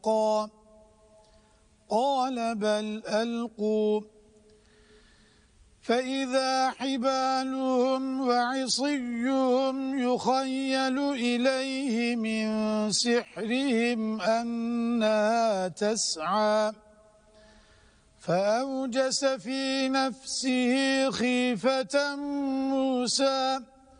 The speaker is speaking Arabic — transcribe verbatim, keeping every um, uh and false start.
قال بل ألقوا فإذا حبالهم وعصيهم يخيل إليه من سحرهم أنها تسعى فأوجس في نفسه خيفة موسى